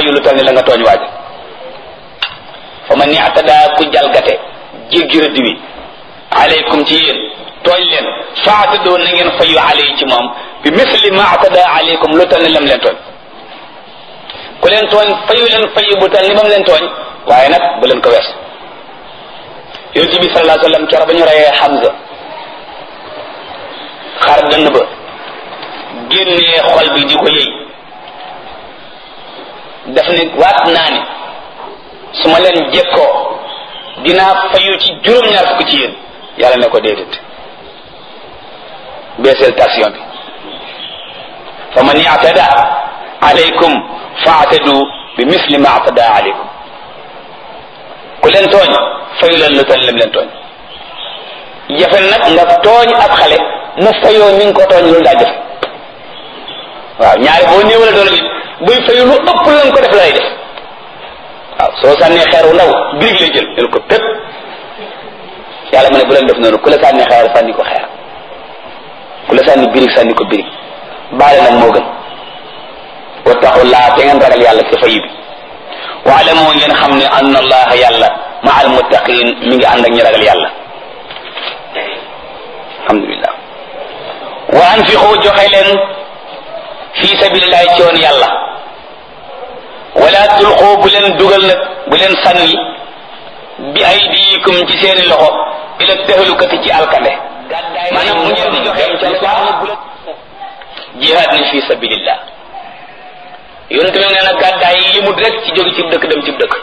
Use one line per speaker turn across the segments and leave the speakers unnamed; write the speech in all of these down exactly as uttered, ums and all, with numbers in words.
fayu lu tal ni la nga tooñ waaj fa man i'tada ku jalgate jéggi rëdd wi alaykum ci yéen tooñ leen fa'tadu na ngeen fayu alay ci moom bi misli ma i'tada alaykum lu tal ni lam leen tooñ ku leen tooñ fayu leen fayu bu tal ni bam leen tooñ waaye nag bu leen ko wees yonent bi sallallahu alayhi wasallam keroog ba ñu reyee Hamza xar dënn ba génnee xol bi di ko yëy daf ne waat naa ni su ma leen jekkoo dinaa fayu ci juróom-ñaar fukk ci yéen yàlla ne ko déedéet beeseel tension bi fa man i'tada alaykum fa'tadu bi misli ma i'tada alaykum ku leen tooñ fayu leen lu toll lim leen tooñ jafe nag nga tooñ ab xale mu fayoo ni nga ko tooñ loolu daa jafe waaw ñaari boo néewale doole nit buy fayu lu ëpp lañ ko def lay def waaw soo sànnee xeer wu ndaw birig lay jël jël ko pépp yàlla mu ne bu leen def noonu ku la sànni xeer sànni ko xeer ku la sànni birig sànni ko birig baale nag moo gën wattaqullaa te ngeen ragal yàlla ci fayu bi waalamu ngeen xam ne anna allaha yàlla ma al muttaqin mi ngi ànd ak ñi ragal yàlla alhamdulillah wa anfiqu joxe leen fi sabilillahi ci woon yàlla wala tulqu bu leen dugal nag bu leen sànni bi aydikum ci seeni loxo ila tahlukati ci alkande maanaam bu ngeen di joxe jihaad ni fi sabilillah yonent bi nee na gàddaay yi yëmut rek ci jóge ci dëkk dem ci dëkk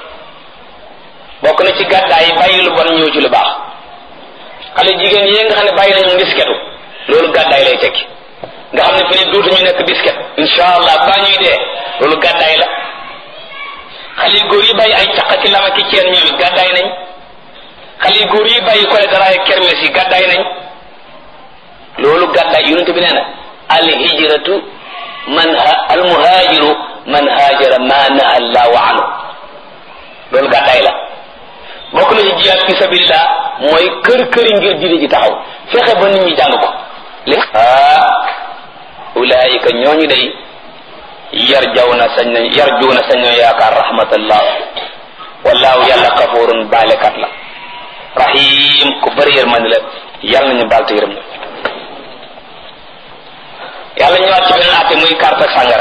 bokk na ci gàddaay yi bàyyi lu bon ñëw ci lu baax xale jigéen yi nga xam ne bàyyi nañu disketu loolu gàddaay lay tekki nga xam ne fi ne dootuñu nekk disket insha allah ba ñuy dee loolu gàddaay la xale yu góor yi bàyyi ay caq ki lama ki ceen ñoom gàddaay nañ xale yu góor yi bàyyi kole dara ay kermes yi gàddaay nañ loolu gàddaay yonent bi nee na al hijratu man al muhajiru man hajara ma naha allahu anhu loolu gàddaay la bokk na ci jihaad fi sabilillah mooy kër këri ngir diine ji taxaw fexe ba nit ñi jàng ko léegi ah ulaayika ñooñu day yarjawna sañ nañ yarjuuna sañ nañ yaakaar rahmatallah wallahu yàlla kafurun baalekat la rahim ku bëri yërmande la yàlla nañu baal te yërëm na yàlla ñëwaat ci beneen àtte muy carte ak sàngara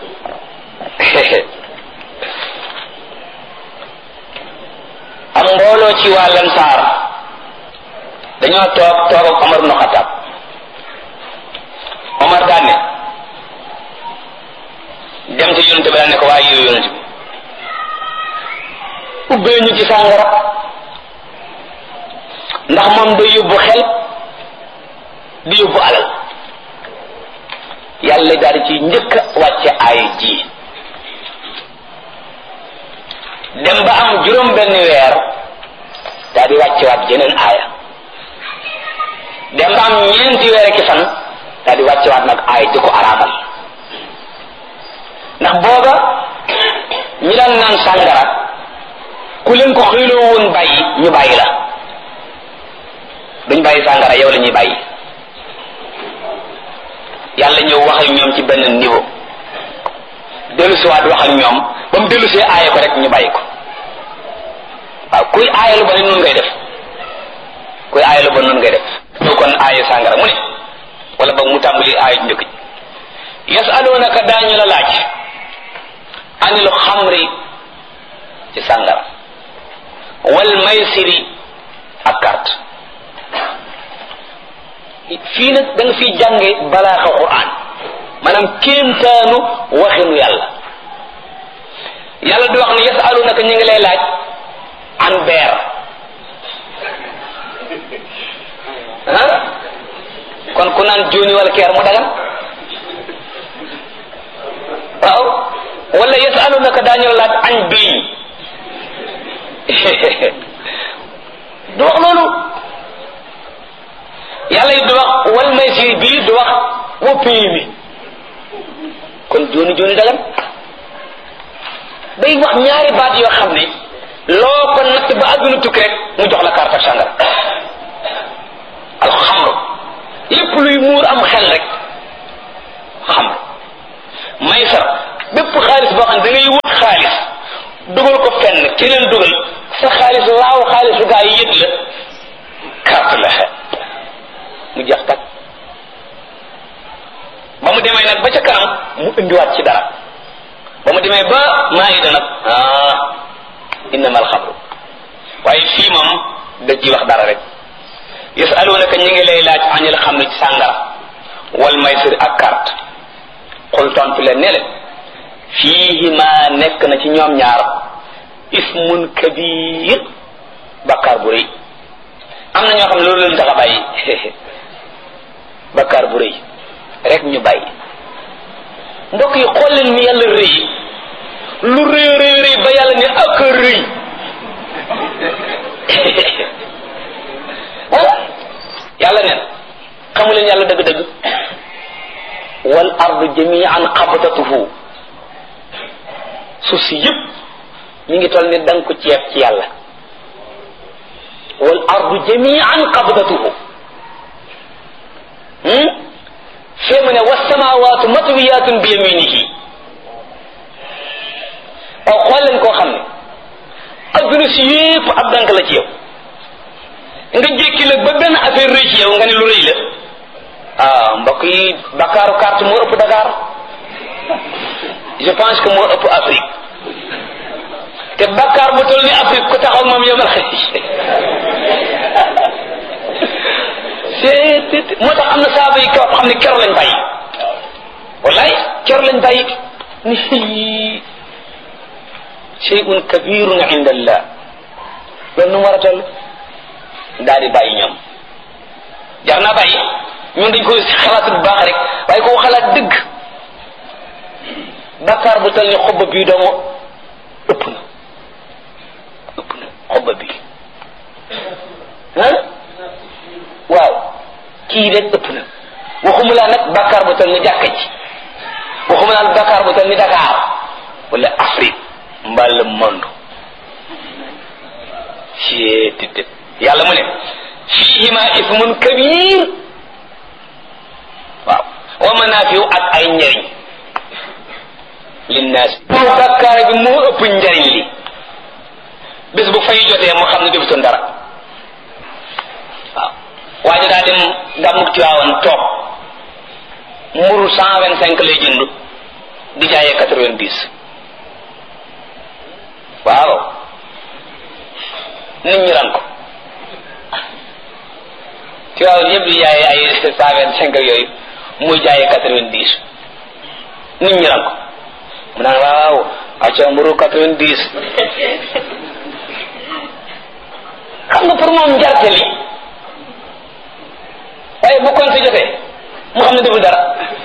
am mbooloo ci waa Lansaar dañoo toog toog ak Omar ibn Khattab Omar daan ne dem ci yonent bi daan ne ko waaye yow yonent bi ubbee ñu ci sàngara ndax moom day yóbbu xel di yóbbu alal yàlla daal di ci njëkk a wàcce aay ji dem ba am juróom benn weer daal di wàcce waat jeneen aaya dem ba am ñeenti weer ki fan daal di wàcce waat nag aaya di ko araamal ndax booba ñi daan naan sàngara ku leen ko xëyloo woon bàyyi ñu bàyyi la duñ bàyyi sàngara yow la ñuy bàyyi yàlla ñëw wax ak ñoom ci benn niveau dellu si waat wax ak ñoom ba mu dellu see aaye ko rek ñu bàyyi ko waaw kuy aaye lu ba ne noonu ngay def kuy aaye lu ba noonu ngay def ñoo kon aaye sàngara mu ne wala ba mu tàmbali aaye njëkk ji yasalunaka daañu la laaj anil xamri ci sàngara wal maysiri ak carte fii nag da nga fiy jànge balaaxa Qur'an maanaam kéemtaanu waxinu yàlla yàlla di wax ne yasalunaka ñu ngi lay laaj an beer ah kon ku naan jooni wala keer mu dagan waaw wala yasalunaka daañu la laaj an biy du wax loolu yàlla yi du wax wal maysir bii du wax woppi mi kon jooni jooni dagan day wax ñaari baat yoo xam ne loo ko natt ba àdduna tukki rek mu jox la carte ak sàngara alxamru lépp luy muur am xel rek xamru maysar bépp xaalis boo xam ne da ngay wut xaalis dugal ko fenn keneen dugal sa xaalis laaw xaalisu gaa yi yët la carte la mu jeex tak ba mu demee nag ba ca kanam mu indiwaat ci dara ba mu demee ba maayida nag ah innamal xamru waaye fii moom da ci wax dara rek yasalunaka ñi ngi lay laaj anil xamri ci sàngara wal maysir ak carte xul tontu leen ne leen fiihima nekk na ci ñoom ñaar ismun kabir bakkaar bu rëy am na ñoo xam ne loolu leen tax a bàyyi bakkaar bu rëy rek ñu bàyyi mbokk yi xool leen ni yàlla rëy lu rëy rëy rëy ba yàlla ne ak rëy yàlla neen xamu leen yàlla dëgg-dëgg wal ardu jami'an qabdatuhu suuf si yëpp mi ngi toll ni danga ko ceeb ci yàlla wal ardu jami'an qabdatuhu fee mu ne wassamawatu matwiyatun bi yaminihi aw xool leen koo xam ne adduna si yëpp ab dank la ci yow nga jékki la ba benn affaire rëy ci yow nga ne lu rëy la ah mbokk yi bakkaaru carte moo ëpp Dakar je pense que moo ëpp Afrique te bakkaar bu toll ni Afrique ku taxaw moom yomal xëy c'est moo tax am na saaba yi kaw xam ne kero lañ bàyyi wallaay kero lañ bàyyi ni shay'un kabirun inda Allah loolu nu mu war a toll daal di bàyyi ñoom jar naa bàyyi ñun dañ koy xalaat bu baax rek waaye koo xalaat dëgg bakkaar bu toll ni xob bii doomu ëpp na ëpp na xob bi ah waaw kii rek ëpp na waxuma laa nag bakkaar bu toll ni jàkka ji waxuma laa bakkaar bu toll ni Dakar wala Afrique mbaa le monde ci tëdd yàlla mu ne fiihima ismun kabir waaw wa manaafiu ak ay njariñ linnaas bakkaar bi moo ëpp njariñ li bés bu fay jotee moo xam ne defutoon dara waaw waaye daa dem gàmmuk Tiwaawan toog mburu cent vingt cinq lay jënd di jaayee quatre vingt dix waaw nit ñi ran ko Tiwaawan yëpp di jaayee ay cent vingt cinq yooyu muy jaayee quatre vingt dix nit ñi ran ko mu naan waaw acca mburu quatre vingt dix xam nga pour moom njarte li waaye bu kon si jotee mu xam ne deful dara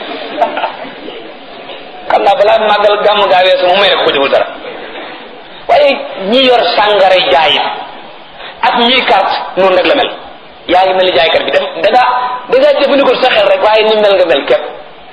xam naa balaa màggal gàmm gaa weesu mu may rek ko deful dara waaye ñi yor sàngara jaayit ak ñiy carte noonu rek la mel yaa ngi mel ni jaaykat bi def da ngaa da ngaa jëfandikoo sa xel rek waaye ni mel nga mel képp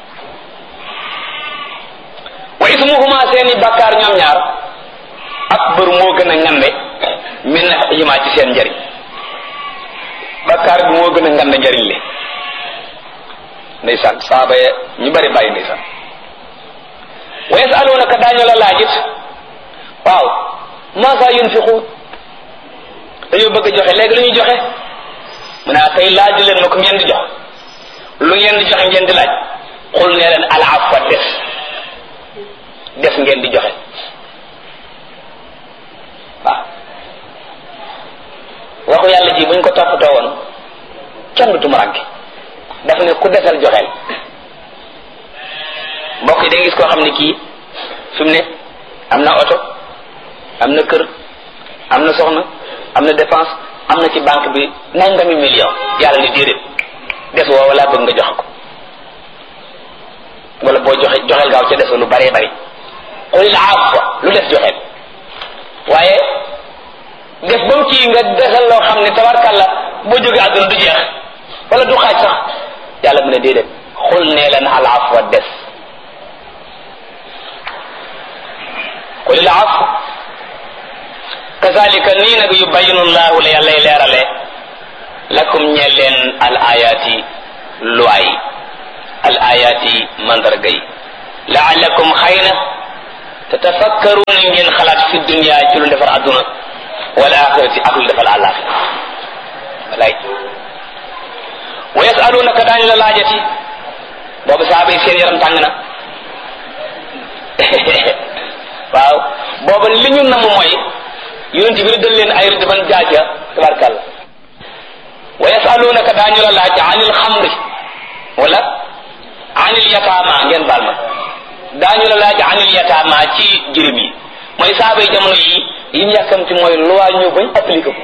wa ismuhuma seeni bakkaar ñoom ñaar akbar moo gën a ngande min himaa ci seen njariñ bakkaar bi moo gën a ngande njariñ li ndeysaan saaba ya ñu bari bàyyi ndeysaan wa yasalunaka daañu la laajit waaw maasa yunfiqun dañoo bëgg a joxe léegi lu ñuy joxe mu ne tey laaj leen ma ko ngeen di jox lu ngeen di joxe ngeen di laaj xul ne leen al afwa des des ngeen di joxe waaw waxu yàlla ji buñ ko toppatoo woon kenn du tumuranke daf ne ku desal joxeel mbokk yi da nga gis koo xam ne kii fi mu ne am na oto am na kër am na soxna am na dépense am na ci banque bi nangami million yàlla ni déedéet des woo wala bëgg nga joxe ko wala boo joxe joxeel gaaw ca des lu baree bari xulil afwa lu des joxeel waaye def ba mu kii nga desal loo xam ne tabarkàlla boo jógee àdduna du jeex wala du xaaj sax yàlla mu ne déedéet xul nee leen al afwa des xulil afwa kazalika nii nag yubayinu llahu la yàllay leerale lakum ñeel leen al ayaati luwaay al ayaati mandarga yi laalakum xëy na te tafakkaruna ngeen xalaat fi dunya ci lu defar adduna wala axirati ak lu defal àllaaxira walaay wa yasalunaka daañu la laajati boobu saaba yi seen yaram tàng na waaw booba li ñu namm mooy yonent bi dal leen ay rëdd ban jaaja tabarkàlla wa yasalunaka daañu la laaj anil xamri wala anil yataama ngeen baal ma daañu la laaj anil yataama ci jirim yi mooy saaba yi jamono yi yi ñu yàkkamti mooy loi ñëw bañ appliqué ko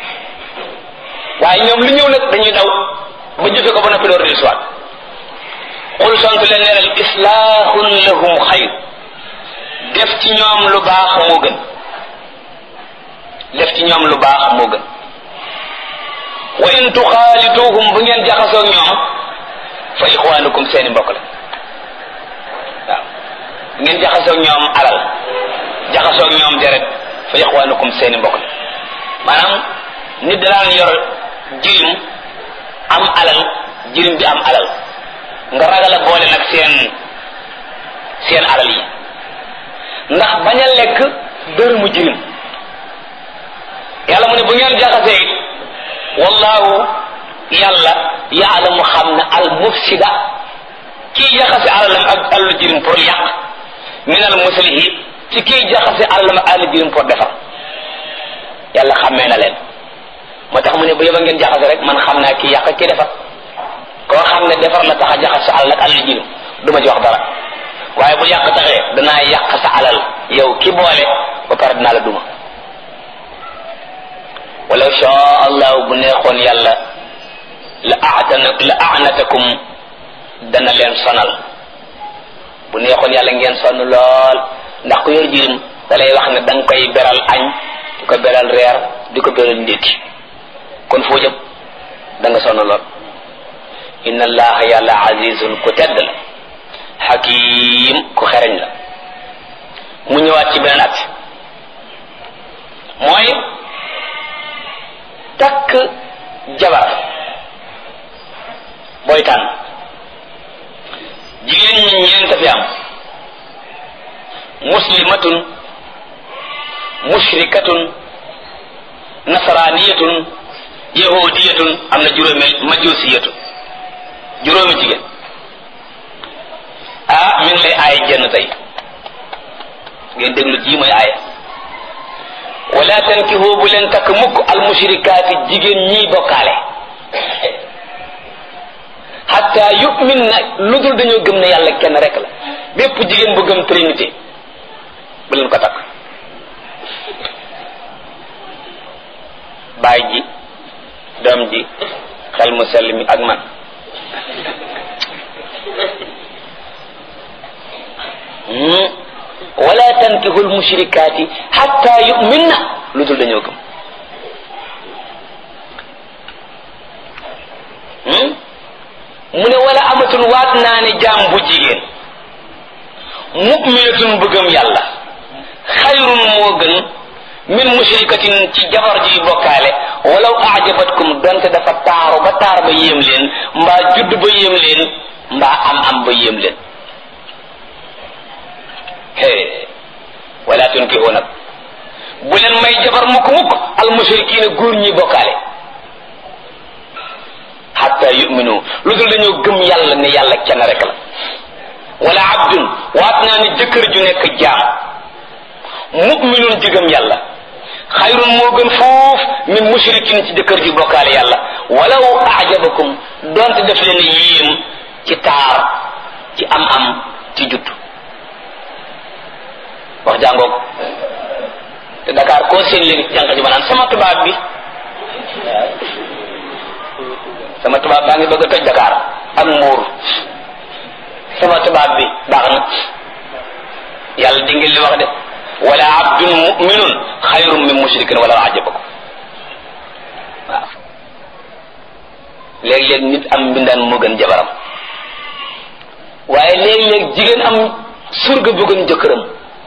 waaye ñoom lu ñëw nag dañuy daw ba jëfe ko ba noppi door di soit xul sant leen neeral islaahun lahum xayr def ci ñoom lu baax moo gën def ci ñoom lu baax moo gën wa in tuxaalituhum bu ngeen jaxasoo ñoom fa ixwaanukum seeni mbokk la waaw bu ngeen jaxasoo ñoom alal jaxasoo ñoom deret fa ixwaanukum seeni mbokk la maanaam nit daan yor jirim am alal jirim bi am alal nga ragal a boole nag seen seen alal yi ndax bañ a lekk dërëmu jirim yàlla mu ne bu ngeen jaxasee it wallahu yàlla yaalamu xam ne al mufsida kii jaxase alalam ak alalu jirim pour yàq min al muslihi ci kii jaxase alalam ak alalu jirim pour defar yàlla xàmmee na leen moo tax mu ne bu yeba ngeen jaxase rek man xam naa kii yàq ak kii defar koo xam ne defar la tax a jaxas sa alal ak alalu jirim du ma ci wax dara waaye bu yàq taxee danaa yàq sa alal yow ki boole ba pare dinaa la duma walaw shaa allah bu neexoon yàlla la aatana la aanatakum dana leen sonal bu neexoon yàlla ngeen sonn lool ndax ku yor jirim da lay wax ne da nga koy beral añ di ko beral reer di ko beral ndékki kon foo jëm da nga sonn lool inna allaha yàlla azizun ku tedd la hakim ku xereñ la mu ñëwaat ci beneen at mooy takk jabar booy tànn jigéen ñi ñeent fi am muslimatun mushrikatun nasraniyatun yahudiyatun am na juróomi majusiyatun juróomi jigéen ah mi ngi lay aaya jenn tey ngeen déglu ji mooy aaya wala tankihu bu leen takk mukk al mushrikaati jigéen ñiy bokkaale hatta yu'min na lu dul dañoo gëm ne yàlla kenn rek la bépp jigéen bu gëm trinité bu leen ko takk baay ji doom ji xel mu sell mi ak man wala tankihu al mushrikaati hatta yu'minna lu dul dañoo gëm mu ne wala amatun waat naa ne jaam bu jigéen mu'minatun bu gëm yàlla xayrun moo gën min mushrikatin ci jabar ji bokkaale walaw a'jabatkum donte dafa taaru ba taar ba yéem leen mbaa judd ba yéem leen mbaa am am ba yéem leen hee wala tunkihu nag bu leen may jabar mukk mukk al mushrikiina góor ñi bokkaale hatta yu'minu lu dul dañoo gëm yàlla ne yàlla kenn rek la wala abdun waat naa ne jëkkër ju nekk jaam mu'minun ji gëm yàlla xayrun moo gën foofu min mushrikin ci jëkkër ji bokkaale yàlla walaw a'jabakum donte def leen yéem ci taar ci am am ci judd wax jàngoog te Dakar koo seen léegi ci jànq ji ma naan sama tubaab bi sama tubaab baa ngi bëgg a toj Dakar ak Mbuur sama tubaab bi baax na yàlla di ngeen li wax de wala abdun mu'minun xayrun min mushrikin wala ajabakum waaw léeg-léeg nit am mbindaan moo gën jabaram waaye léeg-léeg jigéen am surga bu gën jëkkëram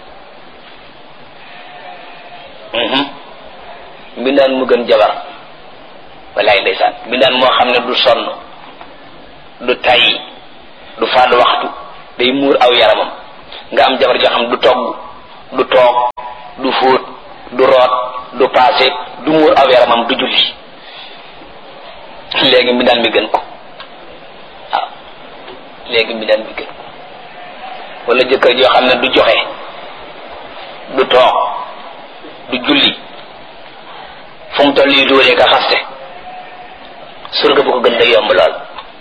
mbindaan mu gën jabar walaay ndeysaan mbindaan moo xam ne du sonn du tay du faat waxtu day muur aw yaramam nga am jabar joo xam du togg du toog du fóot du root du paase du muur aw yaramam du julli léegi mi daan mi gën ko waaw léegi mi daan mi gën ko wala jëkkër joo xam ne du joxe du toog du julli fu mu toll yi dóoree ka xaste surga bu ko gën da yomb lool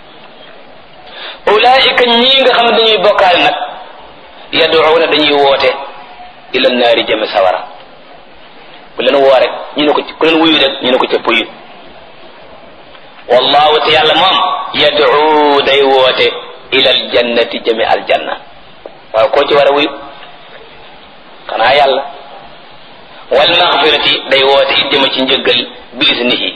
ulaika ñii nga xam ne dañuy bokkaale nag yaduuna dañuy woote ila naari jëme sawara ku leen woo rek ñu ne ko ku leen wuyu rek ñu ne ko ca puyu wallahu te yàlla moom yad'u day woote ila aljannati jëme aljanna waaw koo ci war a wuyu xanaa yàlla wal maghfirati day woote it jëme ci njëggal bi isnihi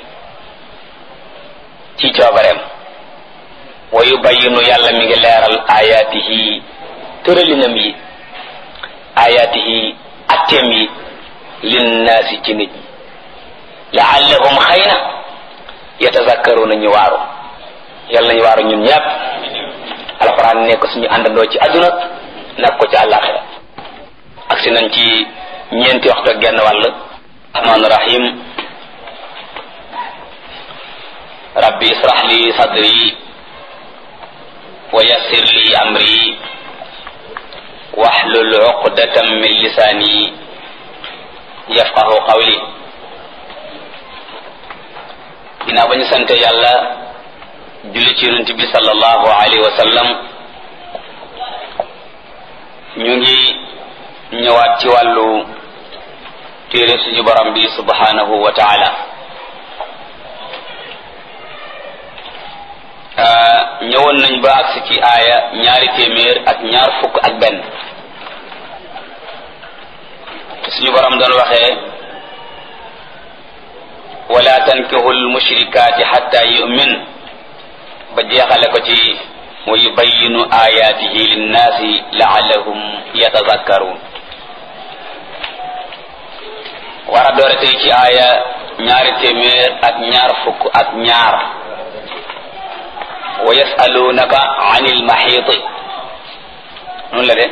ci coobareem wa yubayyinu yàlla mi ngi leeral ayatihi tëralinam yi ayatihi atteem yi linnaasi ci nit ñi laallahum xëy na yatazakkaruna ñu waaru yàlla nañu waaru ñun ñëpp alxuraan nekk suñu àndandoo ci àdduna nag ko ci àllaaxira ak si nañ ci ñeenti waxtu ak genn wàll rahmaan rahim rabbi israh li sadri wa yassir li amri wahlul uqdatan min lisani yafqahu qawli ginnaaw ba ñu sante yàlla julli ci yonent bi sallallahu alayhi wa sallam ñu ngi ñëwaat ci wàllu téere suñu borom bi subhanahu wa taala ñëwoon nañ ba agsi ci aaya ñaari téeméer ak ñaar fukk ak benn suñu borom doon waxee wala tankihu almushrikati hatta yu'min ba jeexale ko ci wa yubayyinu ayatihi linnaasi la'allahum yatazakkarun war a doore tey ci aaya ñaari téeméer ak ñaar fukk ak ñaar wa yasalunaka anil maxiiti noonu la de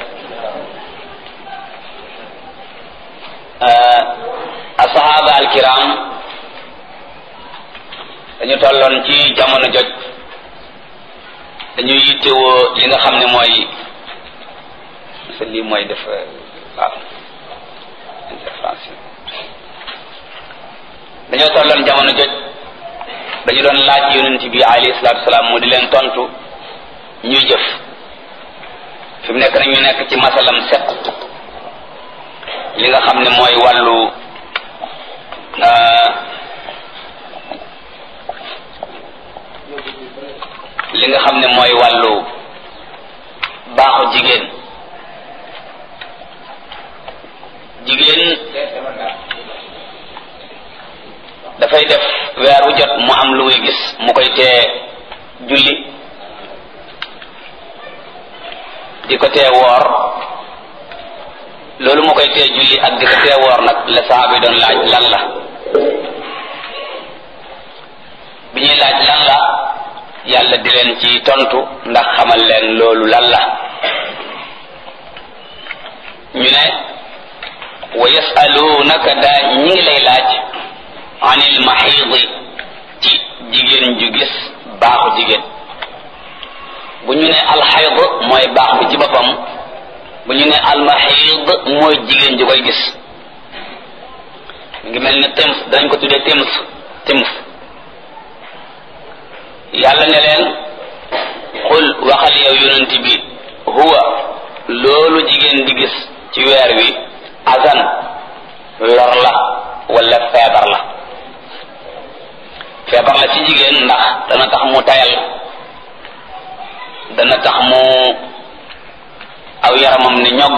asahaba alkiram dañu tolloon ci jamono joj dañuy yittewoo li nga xam ne mooy sa lii mooy def waaw interférence dañoo tolloon jamono joj dañu doon laaj yonent bi alayhi salaatu wasalaam mu di leen tontu ñuy jëf fi mu nekk nag ñu nekk ci masalam set li nga xam ne mooy wàllu li nga xam ne mooy wàllu baaxu jigéen jigéen dafay def weer wu jot mu am lu muy gis mu koy tee julli di ko tee woor loolu mu koy tee julli ak di ko tee woor nag la sahaaba yi doon laaj lan la bi ñuy laaj lan la yàlla di leen ci tontu ndax xamal leen loolu lan la ñu ne wa yasalunaka daa ñi ngi lay laaj anil maxiidi ci jigéen ju gis baaxu jigéen bu ñu ne alxayd mooy baax bi ci boppam bu ñu ne almaxiid mooy jigéen ju koy gis ngi mel ni tems dañ ko tuddee tems tems yàlla ne leen xul waxal yow yonent bi huwa loolu jigéen di gis ci weer wi azan lor la wala feebar la feebar la ci jigéen ndax dana tax mu tayal dana tax mu aw yaramam ni ñogg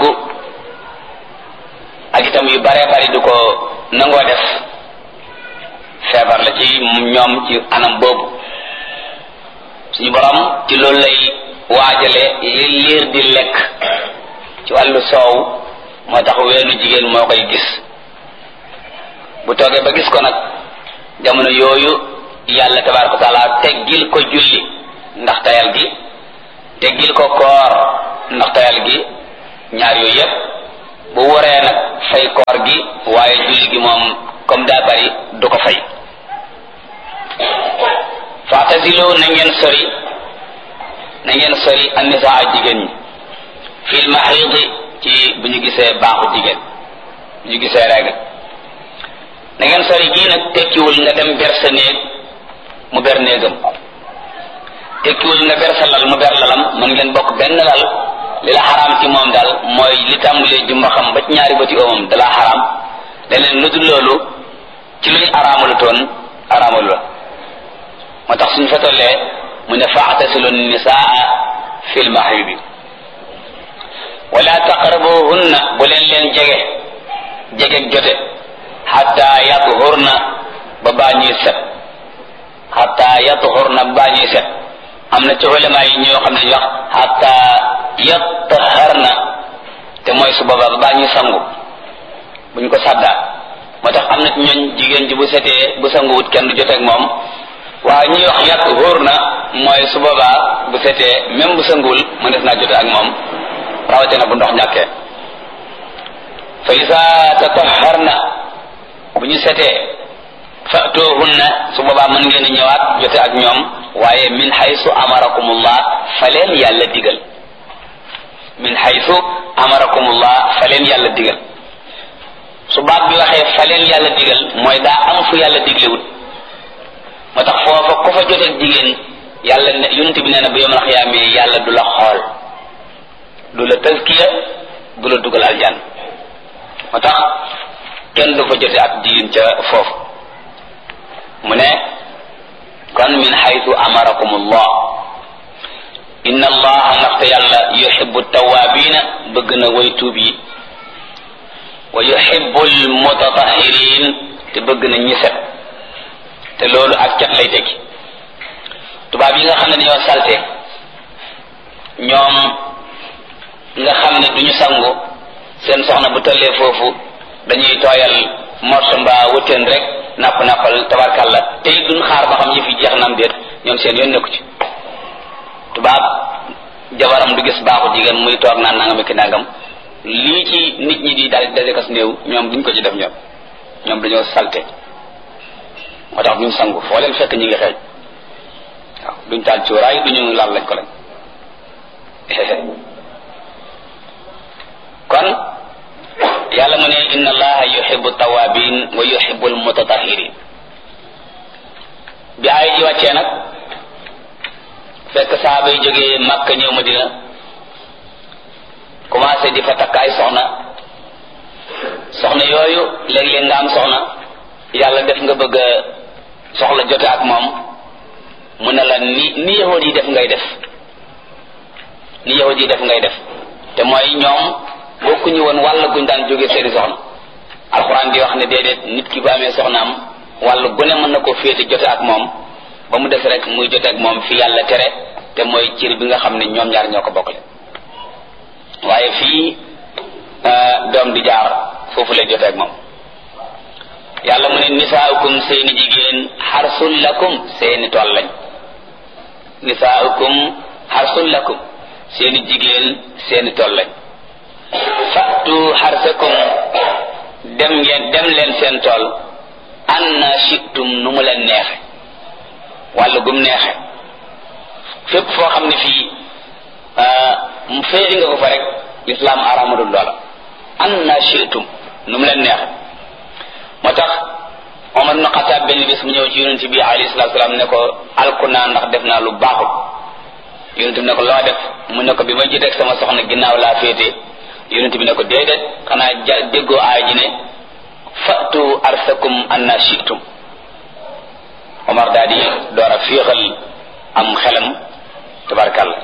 ak itam yu bare bari du ko nangoo def feebar la ci ñoom ci anam boobu suñu borom ci loolu lay waajale li liir di lekk ci wàllu soow moo tax weenu jigéen moo koy gis bu toogee ba gis ko nag jamono yooyu yàlla tabaaraka wa taala teggil ko julli ndax tayal gi teggil ko koor ndax tayal gi ñaar yooyu yépp bu waree nag fay koor gi waaye julli gi moom comme daa bari du ko fay. fa'tazilu na ngeen sori na ngeen sori an-nisaa jigéen ñi fil mahidi ci bu ñu gisee baaxu jigéen bu ñu gisee règle na ngeen sori gii nag tekkiwul nga dem ber sa néeg mu ber néegam, tekkiwul nga ber sa lal mu ber lalam, mën ngeen bokk benn lal. li la xaraam ci moom daal mooy li tàmbalee jumba xam ba ci ñaari bëti oomam dalaa xaraam, leneen lu dul loolu ci luñ araamalu toon araamalu la. moo tax suñu fa tollee mu ne fa'tasilu nisaa fil mahidi wala taqrabuhunna bu leen leen jege jege jote hatta yatuhurna ba baa ñuy set hatta yatuhurna ba baa ñuy set. am na ci ulama yi ñoo xam ne ñu wax hatta yataharna te mooy su boobaa ba baa ñuy sangu buñ ko sàddaa. moo tax am na ci ñooñ jigéen ji bu setee bu sanguwut kenn du joteeg moom, waaye ñuy wax yatuhurna mooy su boobaa bu setee même bu sanguwul mu def naa jote ak moom rawatina bu ndox ñàkkee. fa iza tataharna bu ñu setee fa'tuhunna su boobaa mën ngeen a ñëwaat jote ak ñoom, waaye min haythu amarakumullah fa leen yàlla digal min haythu amarakumullah fa leen yàlla digal. su baat bi waxee fa leen yàlla digal mooy daa am fu yàlla diglewut. moo tax foofa ku fa joteeg jigéen yàlla ne yonent bi nee na bu yawmal qiyaama yàlla du la xool, du la tazkiya, du la dugal aljan. moo tax kenn du fa jote ak jigéen ca foofu. mu ne kon min haythu amarakumullah inna allaha ndaxte yàlla yuhibbu tawaabiina bëgg na way tuub yi wa yuhibbu almutatahhirin te bëgg na ñi set. te loolu ak cat lay tekki. tubaab yi nga xam ne dañoo salte ñoom nga xam ne duñu sangu seen soxna bu tollee foofu dañuy tooyal morso mbaa wëteen rek napp nappal tabarkalla te it duñ xaar ba xam yëf yi jeex na am déet, ñoom seen yoon nekku ci. tubaab jabaram du gis baaxu jigéen muy toog naan nangam ak nangam lii ci nit ñi di daal daje kas néew ñoom duñ ko ci def. ñoom ñoom dañoo salte moo tax duñ sangu foo leen fekk ñi ngi xeeñ. waaw duñ taal cuuraay duñu laal lañ ko lañ. kon yàlla mu ne inna allaha yuhibbu tawabin wa yuhibbu almutatahirin. bi ay ji wàccee nag fekk saaba yi jógee Makka ñëw Madina commencé di fa takk ay soxna soxna yooyu léeg-léeg nga am soxna yàlla def nga bëgg a soxla jote ak moom mu ne la ni ni yahud yi def ngay def ni yahud yi def ngay def te mooy ñoom bokkuñu woon wàll guñ daan jóge seeni soxna. alxuraan di wax ne déedéet nit ki bu amee soxnaam wàll gune mën na koo féete jote ak moom ba mu des rek muy jote ak moom fi yàlla tere te mooy cër bi nga xam ne ñoom ñaar ñoo ko bokkle. waaye fii doom di jaar foofu lay jote ak moom. yàlla mu ne nisaaukum seeni jigéen xarsul lakum seeni tool lañ. nisaaukum xarsul lakum seeni jigéen seeni tool lañ. fatu xarsakum dem ngeen dem leen seen tool anna shi'tum nu mu leen neexe wàllu gum neexe. fépp foo xam ne fii mu féeri nga ko fa rek lislaam aramadul loola anna shi'tum nu mu leen neexe. moo tax Omar ibn Xattaab benn bis mu ñëw ci yonent bi alayhi salaatu salaam ne ko alku naa ndax def naa lu baaxul. yonent bi ne ko loo def mu ne ko bi ma jiteeg sama soxna ginnaaw laa féete. yonent bi ne ko déedéet xanaa ja déggoo aay ji ne fatu arsakum anna shi'tum. Omar daal di door a féexal am xelam tabarkàlla.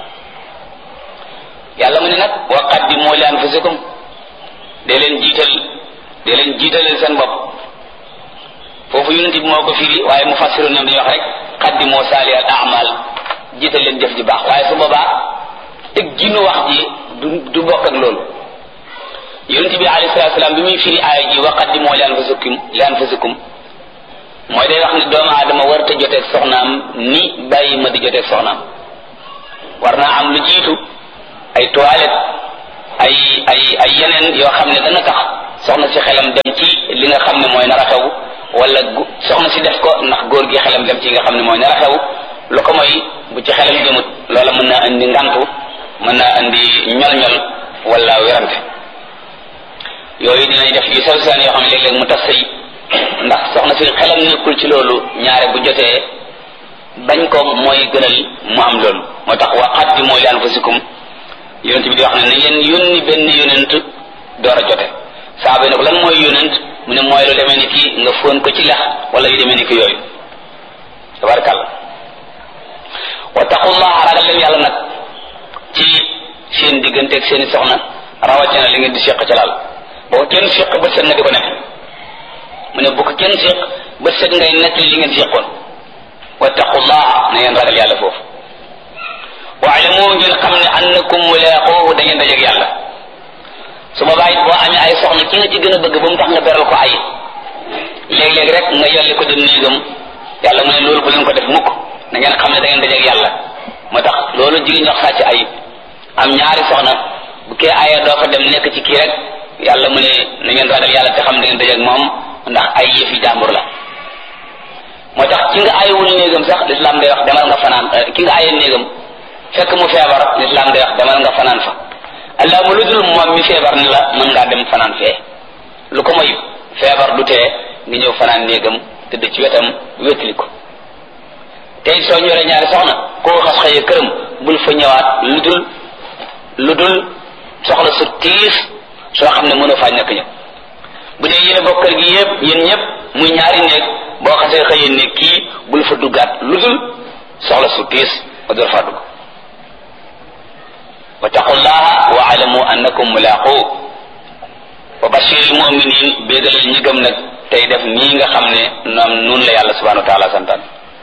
yàlla mu ne nag wa qaddimu li anfusikum dee leen jiital dee leen jiitalal seen bopp. foofu yonent bi moo ko firi waaye mu fassiru ñoom dañuy wax rek qaddimu saali al a'mal jiital leen jëf ji baax waaye su boobaa teg ginu wax ji du du bokk ak loolu. yonent bi alayhi salaatu salaam bi muy firi aaya ji wa qaddimu li anfusikum li anfusikum mooy day wax ne doomu aadama war te joteeg soxnaam ni bàyyi ma di joteeg soxnaam. war naa am lu jiitu ay toilette ay ay ay yeneen yoo xam ne dana tax soxna si xelam dem ci li nga xam ne mooy nar a xew wala soxna si def ko ndax góor gi xelam dem ci nga xam ne mooy nar a xew lu ko mooy bu ci xelam jëmut loola mën naa indi ngantu mën naa indi ñol-ñol wala werante yooyu dinañ def yu sew saan yoo xam ne léeg-léeg mu tas sëy ndax soxna si xelam nekkul ci loolu ñaare bu jotee bañ ko mooy gënal mu am loolu moo tax wa qaddimu li anfusikum yonent bi di wax ne na ngeen yónni benn yonent door a jote saaba yi ne ko lan mooy yonent mu ne mooy lu demee ni ki nga fóon ko ci lex wala yu demee ni ki yooyu tabarakàllah wa taqullaha ragal leen yàlla nag ci seen diggante ak seeni soxna rawatina li ngeen di séq ca laal boo ko kenn séq ba set nga di ko nekk mu ne bu ko kenn séq ba set ngay nekk li ngeen séqoon wa taqullaha na ngeen ragal yàlla foofu waalamu ngeen xam ne annakum mulaaquuhu da ngeen dajeeg yàlla su boobaa it boo amee ay soxna ki nga ci gën a bëgg ba mu tax nga beral ko ay léeg-léeg rek nga yolli ko dem néegam yàlla mu ne loolu bu leen ko def mukk na ngeen xam ne da ngeen dajeeg yàlla moo tax loolu jigéen ñox sàcc ay am ñaari soxna bu kee aya doo fa dem nekk ci kii rek yàlla mu ne na ngeen ragal yàlla te xam da ngeen dajeeg moom ndax ay yëfi jàmbur la moo tax ki nga ayewul néegam sax lislaam day wax demal nga fanaan ki nga ayee néegam fekk mu feebar lislaam day wax demal nga fanaan fa allah mu lu dul moom mi feebar ni la mën ngaa dem fanaan fee lu ko moy feebar du tee nga ñëw fanaan néegam tëdd ci wetam wétali ko tey soo ñoree ñaari soxna koo xas xëyee këram bul fa ñëwaat lu dul lu dul soxla su tiis soo xam ne mënoo faa ñàkk ñëpp bu dee yéen bokk kër gi yëpp yéen ñëpp muy ñaari néeg boo xasee xëyee ne kii bul fa duggaat lu dul soxla su tiis ba door faa dugg wa taqullaha wa alamu annakum mulaqu wa bashiril mu'minin béegalal ñi gëm nag tey def nii nga xam ne noom noonu la yàlla subhanahu wa taala santaan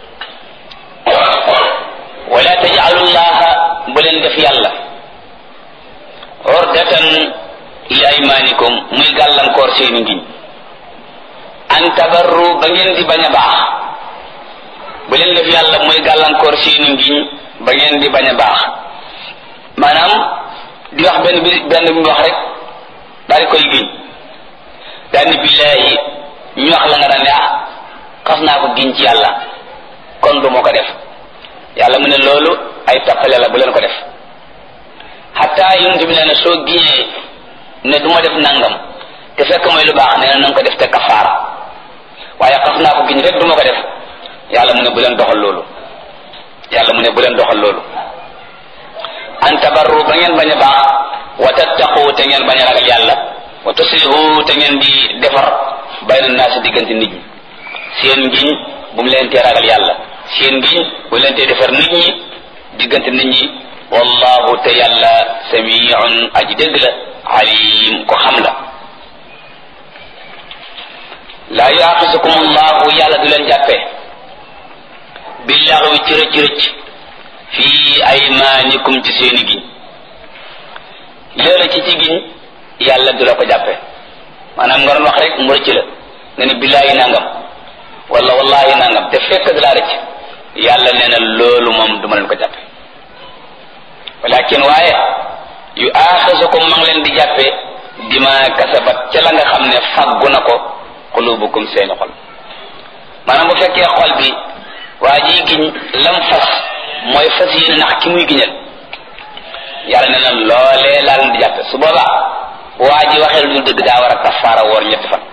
wala taj'alullaha bu leen def yàlla ordatan li aymanikum muy gàllankoor seeni ngiñ an tabarru ba ngeen di bañ a baax bu leen def yàlla muy gàllankoor seeni ngiñ ba ngeen di bañ a baax maanaam di wax benn bi benn bi wax rek daal di koy giñ daal ni billaahi ñu wax la nga daan ne ah xas naa ko giñ ci yàlla kon du ma ko def yàlla mu ne loolu ay tappale la bu leen ko def xataa yonent bi nee na soo giñee ne du ma def nangam te fekk mooy lu baax nee na nanga ko def te kafaara waaye xas naa ko giñ rek du ma ko def yàlla mu ne bu leen doxal loolu yàlla mu ne bu leen doxal loolu an tabarru ba ngeen bañ a baax wa tattaqu te ngeen bañ a ragal yàlla wa tuslihu te ngeen di defar bayna naasi diggante nit ñi seen ngiñ bu mu leen tee ragal yàlla seen ngiñ bu mu leen tee defar nit ñi diggante nit ñi wallahu te yàlla samiun aji dégg la alim ko xam la laa yuaxisukum allahu yàlla du leen jàppee billaxwi ci rëcc rëcc fii aymaanikum ci seeni giñ léeg-la ci ci giñ yàlla du la ko jàppe maanaam nga doon wax rek mu rëcc la nga ne billaahi nangam wala wallahi nangam te fekk da laa rëcc yàlla nee na loolu moom duma leen ko jàppe walakin waaye yu aaxisukum ma ngi leen di jàppe bima kasabat ca la nga xam ne faggu na ko qulubukum seeni xol maanaam bu fekkee xol bi waa ji giñ lam fas mooy fas yéene nax ki muy giñal yàlla nee na loolee laa leen di jàppe su boobaa waa ji waxee lu dëgg daa war a kafaara woor ñetti fan